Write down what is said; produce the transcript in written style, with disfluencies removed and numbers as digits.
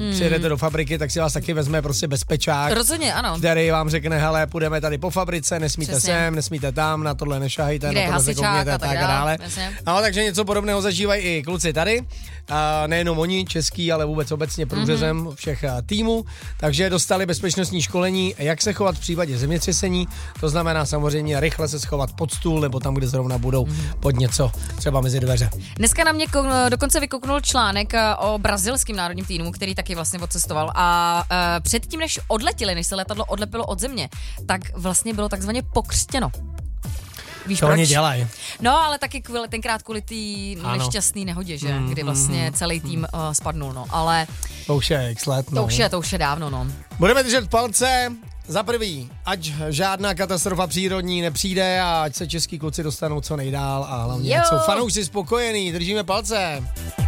přijedete do fabriky, tak si vás taky vezme prostě bezpečák. Rozhodně, ano. Který vám řekne, hele, půjdeme tady po fabrice, nesmíte sem, nesmíte tam, na tohle nešahejte, kde na tohle se koukněte, tak dále. No, takže něco podobného zažívají i kluci tady. Nejenom oni, český, ale vůbec obecně průřezem všech týmů. Takže dostali bezpečnostní školení, jak se chovat v případě zemětřesení. To znamená samozřejmě rychle se schovat pod stůl nebo tam, kde zrovna budou, pod něco, třeba mezi dveře. Dneska na mě dokonce vykouknul článek o brazilském národním týmu, který taky vlastně odcestoval a předtím, než odletěli, než se letadlo odlepilo od země, tak vlastně bylo takzvaně pokřtěno. Víš to proč? oni dělají. No, ale taky tenkrát kvůli té nešťastné nehodě, že? Kdy vlastně celý tým spadnul, no. Ale to už je x let, no. To už je dávno, no. Budeme držet palce. Za prvý, ať žádná katastrofa přírodní nepřijde a ať se český kluci dostanou co nejdál a hlavně ať jsou fanoušci spokojení. Držíme palce.